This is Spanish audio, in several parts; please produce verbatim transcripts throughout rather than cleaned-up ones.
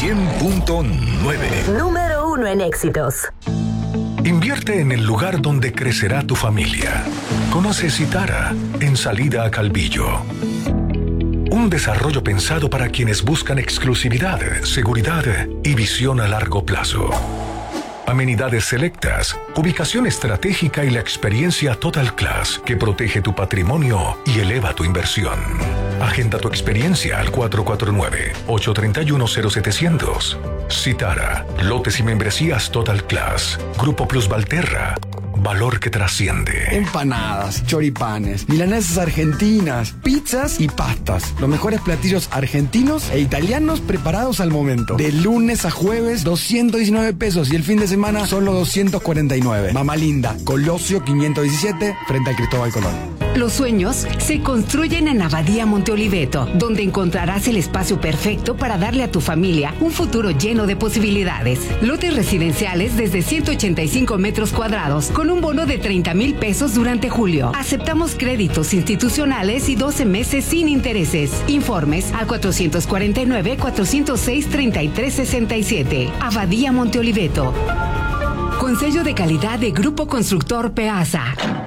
cien punto nueve. Número uno en éxitos. Invierte en el lugar donde crecerá tu familia. Conoce Citara, en salida a Calvillo. Un desarrollo pensado para quienes buscan exclusividad, seguridad y visión a largo plazo. Amenidades selectas, ubicación estratégica y la experiencia Total Class que protege tu patrimonio y eleva tu inversión. Agenda tu experiencia al cuatro cuatro nueve, ocho tres uno, cero siete cero cero. Citara, lotes y membresías Total Class. Grupo Plus Valterra. Valor que trasciende. Empanadas, choripanes, milanesas argentinas, pizzas y pastas. Los mejores platillos argentinos e italianos preparados al momento. De lunes a jueves, doscientos diecinueve pesos y el fin de semana solo doscientos cuarenta y nueve. Mama Linda, Colosio quinientos diecisiete, frente a Cristóbal Colón. Los sueños se construyen en Abadía Monte Oliveto, donde encontrarás el espacio perfecto para darle a tu familia un futuro lleno de posibilidades. Lotes residenciales desde ciento ochenta y cinco metros cuadrados, con un bono de treinta mil pesos durante julio. Aceptamos créditos institucionales y doce meses sin intereses. Informes al cuatrocientos cuarenta y nueve, cuatrocientos seis, treinta y tres sesenta y siete. Abadía Monte Oliveto. Con sello de calidad de Grupo Constructor Peasa.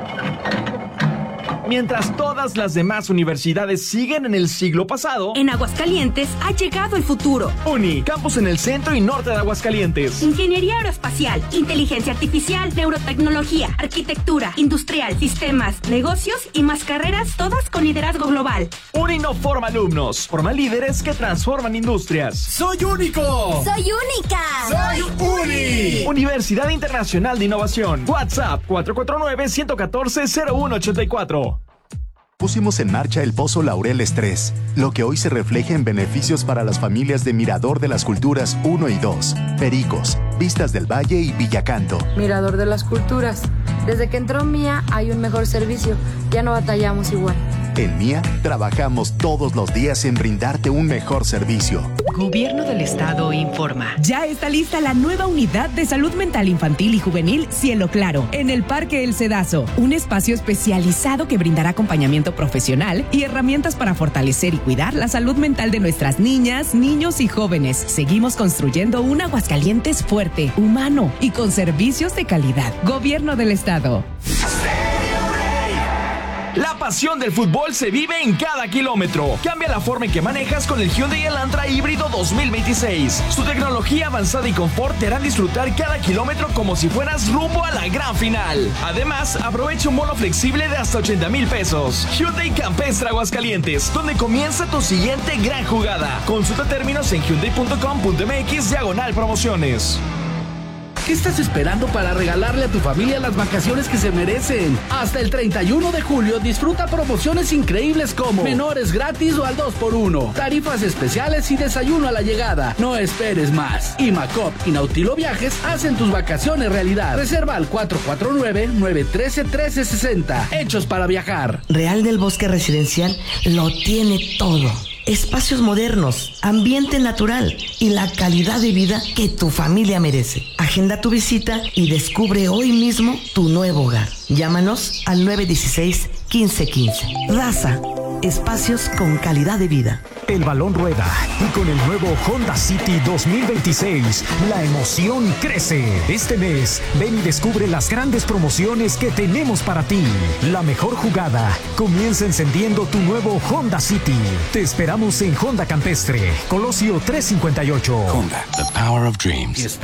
Mientras todas las demás universidades siguen en el siglo pasado, en Aguascalientes ha llegado el futuro. Uni, campus en el centro y norte de Aguascalientes. Ingeniería aeroespacial, inteligencia artificial, neurotecnología, arquitectura, industrial, sistemas, negocios y más carreras, todas con liderazgo global. Uni no forma alumnos, forma líderes que transforman industrias. ¡Soy único! ¡Soy única! ¡Soy Uni! Universidad Internacional de Innovación. WhatsApp cuatro cuatro nueve, uno uno cuatro, cero uno ocho cuatro. Pusimos en marcha el Pozo Laureles tres, lo que hoy se refleja en beneficios para las familias de Mirador de las Culturas uno y dos, Pericos, Vistas del Valle y Villacanto. Mirador de las Culturas. Desde que entró Mía hay un mejor servicio, ya no batallamos igual. En Mía trabajamos todos los días en brindarte un mejor servicio. Gobierno del Estado informa. Ya está lista la nueva unidad de salud mental infantil y juvenil Cielo Claro, en el Parque El Cedazo. Un espacio especializado que brindará acompañamiento profesional y herramientas para fortalecer y cuidar la salud mental de nuestras niñas, niños y jóvenes. Seguimos construyendo un Aguascalientes fuerte, humano y con servicios de calidad. Gobierno del Estado. La pasión del fútbol se vive en cada kilómetro. Cambia la forma en que manejas con el Hyundai Elantra híbrido dos mil veintiséis. Su tecnología avanzada y confort te harán disfrutar cada kilómetro como si fueras rumbo a la gran final. Además, aprovecha un bono flexible de hasta ochenta mil pesos. Hyundai Campestre Aguascalientes, donde comienza tu siguiente gran jugada. Consulta términos en hyundai punto com punto m x diagonal promociones. ¿Qué estás esperando para regalarle a tu familia las vacaciones que se merecen? Hasta el treinta y uno de julio disfruta promociones increíbles como menores gratis o al dos por uno, tarifas especiales y desayuno a la llegada. No esperes más. Imacop y Nautilo Viajes hacen tus vacaciones realidad. Reserva al cuatro cuatro nueve, nueve uno tres, uno tres seis cero. Hechos para viajar. Real del Bosque Residencial lo tiene todo. Espacios modernos, ambiente natural y la calidad de vida que tu familia merece. Agenda tu visita y descubre hoy mismo tu nuevo hogar. Llámanos al nueve uno seis, uno cinco uno cinco. Raza, espacios con calidad de vida. El balón rueda y con el nuevo Honda City dos mil veintiséis, la emoción crece. Este mes, ven y descubre las grandes promociones que tenemos para ti. La mejor jugada comienza encendiendo tu nuevo Honda City. Te esperamos en Honda Campestre, Colosio trescientos cincuenta y ocho. Honda, the power of dreams.